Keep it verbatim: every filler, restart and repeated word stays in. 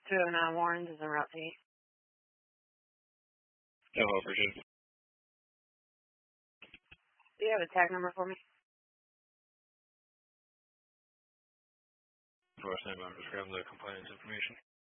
two oh nine Warrens is en route to you. Hello, Virginia. Do you have a tag number for me? First name, I'm just grabbing the complainant's information.